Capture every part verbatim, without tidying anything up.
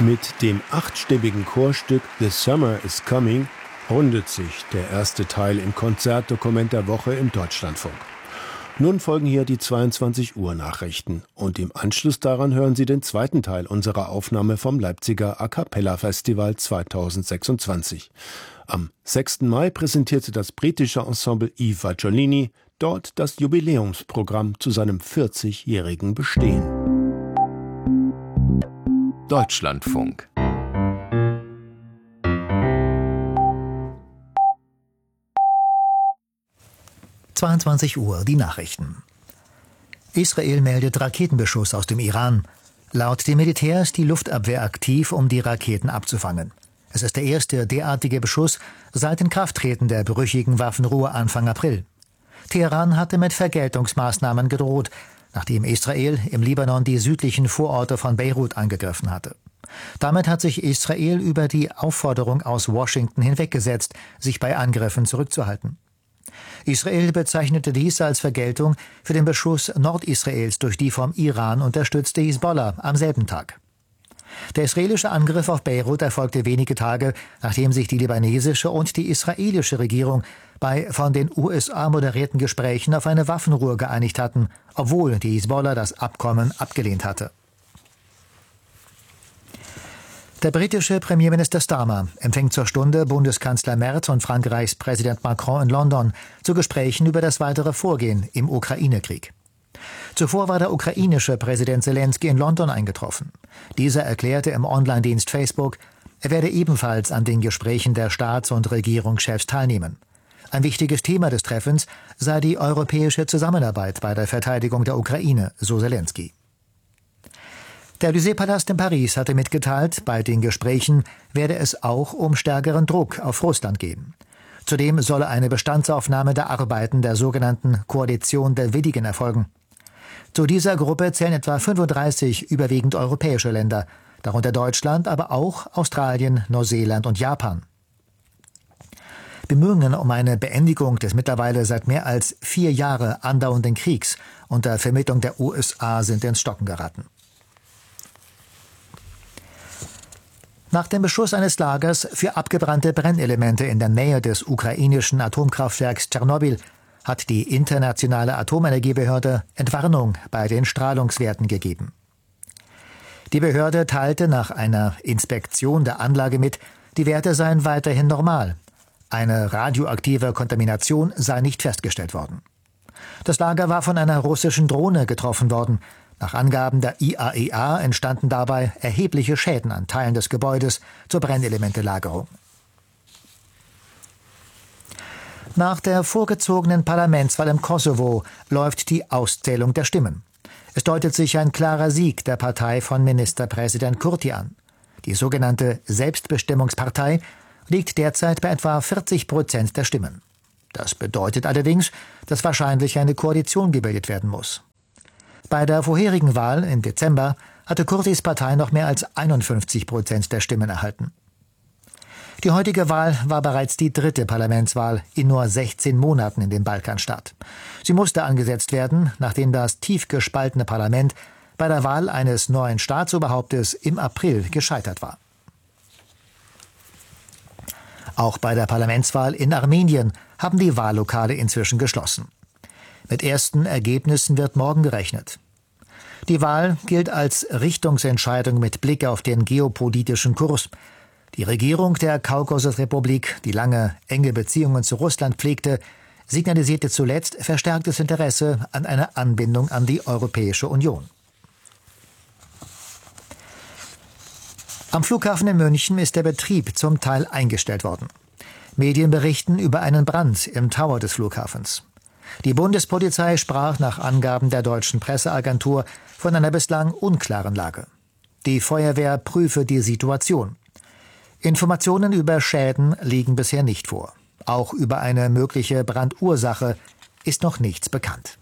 Mit dem achtstimmigen Chorstück The Summer is Coming rundet sich der erste Teil im Konzertdokument der Woche im Deutschlandfunk. Nun folgen hier die zweiundzwanzig Uhr Nachrichten und im Anschluss daran hören Sie den zweiten Teil unserer Aufnahme vom Leipziger A Cappella Festival zweitausendsechsundzwanzig. Am sechsten Mai präsentierte das britische Ensemble I Fagiolini dort das Jubiläumsprogramm zu seinem vierzigjährigen Bestehen. Deutschlandfunk. zweiundzwanzig Uhr, die Nachrichten. Israel meldet Raketenbeschuss aus dem Iran. Laut dem Militär ist die Luftabwehr aktiv, um die Raketen abzufangen. Es ist der erste derartige Beschuss seit Inkrafttreten der brüchigen Waffenruhe Anfang April. Teheran hatte mit Vergeltungsmaßnahmen gedroht, nachdem Israel im Libanon die südlichen Vororte von Beirut angegriffen hatte. Damit hat sich Israel über die Aufforderung aus Washington hinweggesetzt, sich bei Angriffen zurückzuhalten. Israel bezeichnete dies als Vergeltung für den Beschuss Nordisraels durch die vom Iran unterstützte Hisbollah am selben Tag. Der israelische Angriff auf Beirut erfolgte wenige Tage, nachdem sich die libanesische und die israelische Regierung bei von den U S A moderierten Gesprächen auf eine Waffenruhe geeinigt hatten, obwohl die Hisbollah das Abkommen abgelehnt hatte. Der britische Premierminister Starmer empfängt zur Stunde Bundeskanzler Merz und Frankreichs Präsident Macron in London zu Gesprächen über das weitere Vorgehen im Ukraine-Krieg. Zuvor war der ukrainische Präsident Zelensky in London eingetroffen. Dieser erklärte im Online-Dienst Facebook, er werde ebenfalls an den Gesprächen der Staats- und Regierungschefs teilnehmen. Ein wichtiges Thema des Treffens sei die europäische Zusammenarbeit bei der Verteidigung der Ukraine, so Zelensky. Der Élysée-Palast in Paris hatte mitgeteilt, bei den Gesprächen werde es auch um stärkeren Druck auf Russland gehen. Zudem solle eine Bestandsaufnahme der Arbeiten der sogenannten Koalition der Willigen erfolgen. Zu dieser Gruppe zählen etwa fünfunddreißig überwiegend europäische Länder, darunter Deutschland, aber auch Australien, Neuseeland und Japan. Bemühungen um eine Beendigung des mittlerweile seit mehr als vier Jahre andauernden Kriegs unter Vermittlung der U S A sind ins Stocken geraten. Nach dem Beschuss eines Lagers für abgebrannte Brennelemente in der Nähe des ukrainischen Atomkraftwerks Tschernobyl hat die Internationale Atomenergiebehörde Entwarnung bei den Strahlungswerten gegeben. Die Behörde teilte nach einer Inspektion der Anlage mit, die Werte seien weiterhin normal. Eine radioaktive Kontamination sei nicht festgestellt worden. Das Lager war von einer russischen Drohne getroffen worden. Nach Angaben der I A E A entstanden dabei erhebliche Schäden an Teilen des Gebäudes zur Brennelementelagerung. Nach der vorgezogenen Parlamentswahl im Kosovo läuft die Auszählung der Stimmen. Es deutet sich ein klarer Sieg der Partei von Ministerpräsident Kurti an. Die sogenannte Selbstbestimmungspartei liegt derzeit bei etwa vierzig Prozent der Stimmen. Das bedeutet allerdings, dass wahrscheinlich eine Koalition gebildet werden muss. Bei der vorherigen Wahl im Dezember hatte Kurtis Partei noch mehr als einundfünfzig Prozent der Stimmen erhalten. Die heutige Wahl war bereits die dritte Parlamentswahl in nur sechzehn Monaten in dem Balkanstaat. Sie musste angesetzt werden, nachdem das tief gespaltene Parlament bei der Wahl eines neuen Staatsoberhauptes im April gescheitert war. Auch bei der Parlamentswahl in Armenien haben die Wahllokale inzwischen geschlossen. Mit ersten Ergebnissen wird morgen gerechnet. Die Wahl gilt als Richtungsentscheidung mit Blick auf den geopolitischen Kurs. Die Regierung der Kaukasusrepublik, die lange enge Beziehungen zu Russland pflegte, signalisierte zuletzt verstärktes Interesse an einer Anbindung an die Europäische Union. Am Flughafen in München ist der Betrieb zum Teil eingestellt worden. Medien berichten über einen Brand im Tower des Flughafens. Die Bundespolizei sprach nach Angaben der deutschen Presseagentur von einer bislang unklaren Lage. Die Feuerwehr prüfe die Situation. Informationen über Schäden liegen bisher nicht vor. Auch über eine mögliche Brandursache ist noch nichts bekannt.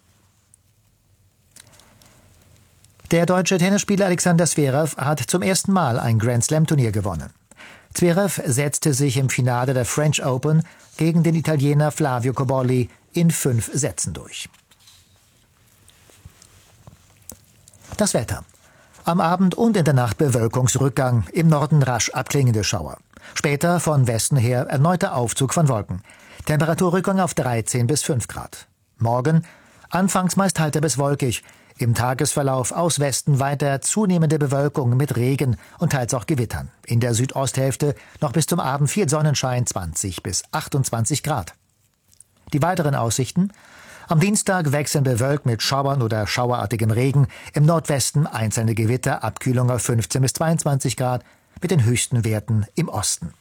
Der deutsche Tennisspieler Alexander Zverev hat zum ersten Mal ein Grand-Slam-Turnier gewonnen. Zverev setzte sich im Finale der French Open gegen den Italiener Flavio Cobolli in fünf Sätzen durch. Das Wetter. Am Abend und in der Nacht Bewölkungsrückgang, im Norden rasch abklingende Schauer. Später von Westen her erneuter Aufzug von Wolken. Temperaturrückgang auf dreizehn bis fünf Grad. Morgen anfangs meist heiter bis wolkig. Im Tagesverlauf aus Westen weiter zunehmende Bewölkung mit Regen und teils auch Gewittern. In der Südosthälfte noch bis zum Abend viel Sonnenschein, zwanzig bis achtundzwanzig Grad. Die weiteren Aussichten: Am Dienstag wechseln bewölkt mit Schauern oder schauerartigem Regen. Im Nordwesten einzelne Gewitter, Abkühlung auf fünfzehn bis zweiundzwanzig Grad, mit den höchsten Werten im Osten.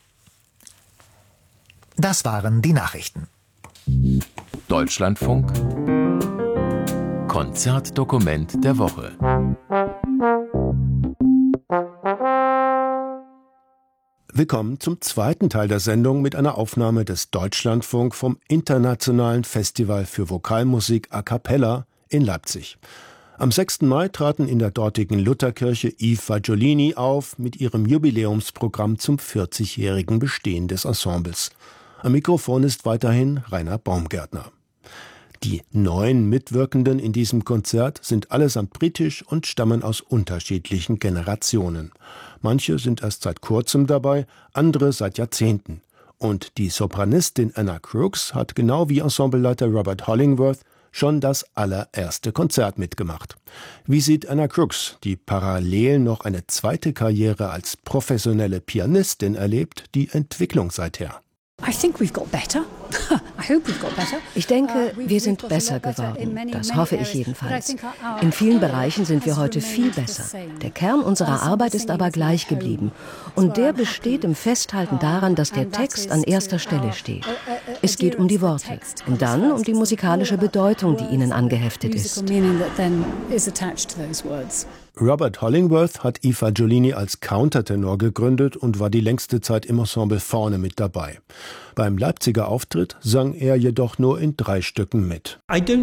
Das waren die Nachrichten. Deutschlandfunk Konzertdokument der Woche. Willkommen zum zweiten Teil der Sendung mit einer Aufnahme des Deutschlandfunk vom Internationalen Festival für Vokalmusik a cappella in Leipzig. Am sechsten Mai traten in der dortigen Lutherkirche Yves Fagiolini auf mit ihrem Jubiläumsprogramm zum vierzigjährigen Bestehen des Ensembles. Am Mikrofon ist weiterhin Rainer Baumgärtner. Die neun Mitwirkenden in diesem Konzert sind allesamt britisch und stammen aus unterschiedlichen Generationen. Manche sind erst seit kurzem dabei, andere seit Jahrzehnten. Und die Sopranistin Anna Crooks hat genau wie Ensembleleiter Robert Hollingworth schon das allererste Konzert mitgemacht. Wie sieht Anna Crooks, die parallel noch eine zweite Karriere als professionelle Pianistin erlebt, die Entwicklung seither? Ich denke, wir sind besser geworden. Das hoffe ich jedenfalls. In vielen Bereichen sind wir heute viel besser. Der Kern unserer Arbeit ist aber gleich geblieben. Und der besteht im Festhalten daran, dass der Text an erster Stelle steht. Es geht um die Worte und dann um die musikalische Bedeutung, die ihnen angeheftet ist. Robert Hollingworth hat Yves Fagiolini als Countertenor gegründet und war die längste Zeit im Ensemble vorne mit dabei. Beim Leipziger Auftritt sang er jedoch nur in drei Stücken mit.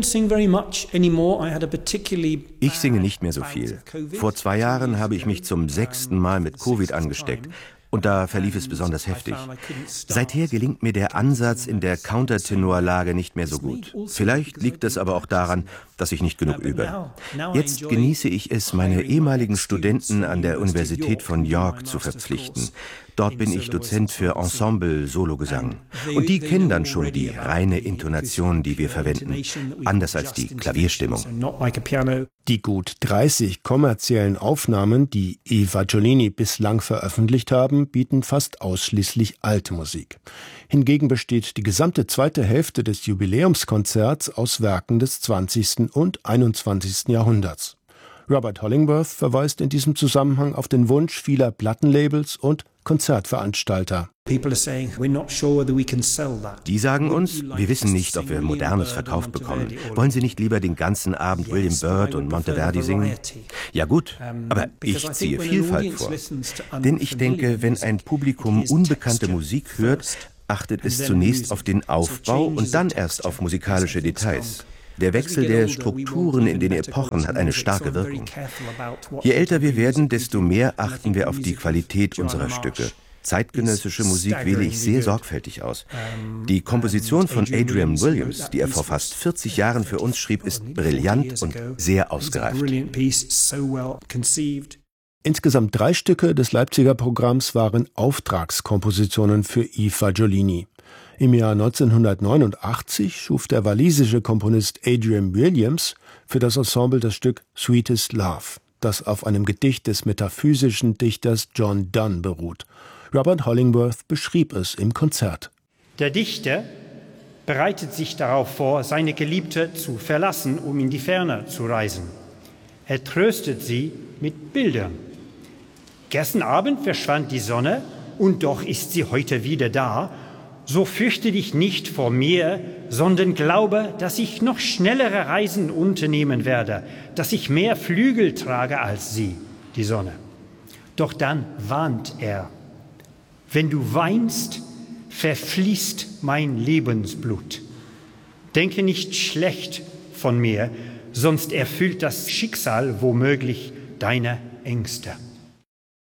Ich singe nicht mehr so viel. Vor zwei Jahren habe ich mich zum sechsten Mal mit Covid angesteckt. Und da verlief es besonders heftig. Seither gelingt mir der Ansatz in der Countertenorlage nicht mehr so gut. Vielleicht liegt es aber auch daran, dass ich nicht genug übe. Jetzt genieße ich es, meine ehemaligen Studenten an der Universität von York zu verpflichten. Dort bin ich Dozent für Ensemble-Sologesang. Und die kennen dann schon die reine Intonation, die wir verwenden. Anders als die Klavierstimmung. Die gut dreißig kommerziellen Aufnahmen, die Yves Fagiolini bislang veröffentlicht haben, bieten fast ausschließlich alte Musik. Hingegen besteht die gesamte zweite Hälfte des Jubiläumskonzerts aus Werken des zwanzigsten und einundzwanzigsten Jahrhunderts. Robert Hollingworth verweist in diesem Zusammenhang auf den Wunsch vieler Plattenlabels und Konzertveranstalter. Die sagen uns, wir wissen nicht, ob wir Modernes verkauft bekommen. Wollen Sie nicht lieber den ganzen Abend William Byrd und Monteverdi singen? Ja gut, aber ich ziehe Vielfalt vor. Denn ich denke, wenn ein Publikum unbekannte Musik hört, achtet es zunächst auf den Aufbau und dann erst auf musikalische Details. Der Wechsel der Strukturen in den Epochen hat eine starke Wirkung. Je älter wir werden, desto mehr achten wir auf die Qualität unserer Stücke. Zeitgenössische Musik wähle ich sehr sorgfältig aus. Die Komposition von Adrian Williams, die er vor fast vierzig Jahren für uns schrieb, ist brillant und sehr ausgereift. Insgesamt drei Stücke des Leipziger Programms waren Auftragskompositionen für Yves Fagiolini. Im Jahr neunzehnhundertneunundachtzig schuf der walisische Komponist Adrian Williams für das Ensemble das Stück Sweetest Love, das auf einem Gedicht des metaphysischen Dichters John Donne beruht. Robert Hollingworth beschrieb es im Konzert. Der Dichter bereitet sich darauf vor, seine Geliebte zu verlassen, um in die Ferne zu reisen. Er tröstet sie mit Bildern. Gestern Abend verschwand die Sonne und doch ist sie heute wieder da. So fürchte dich nicht vor mir, sondern glaube, dass ich noch schnellere Reisen unternehmen werde, dass ich mehr Flügel trage als sie, die Sonne. Doch dann warnt er: Wenn du weinst, verfließt mein Lebensblut. Denke nicht schlecht von mir, sonst erfüllt das Schicksal womöglich deine Ängste.